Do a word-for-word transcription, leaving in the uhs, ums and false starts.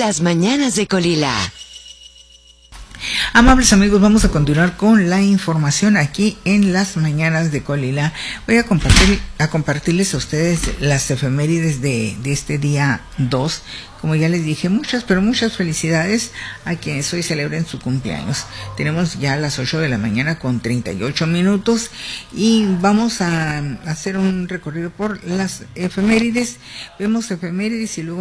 Las mañanas de Colila. Amables amigos, vamos a continuar con la información aquí en Las Mañanas de Colila. Voy a compartir a compartirles a ustedes las efemérides de, de este día dos. Como ya les dije, muchas, pero muchas felicidades a quienes hoy celebren su cumpleaños. Tenemos ya las ocho de la mañana con treinta y ocho minutos y vamos a hacer un recorrido por las efemérides. Vemos efemérides y luego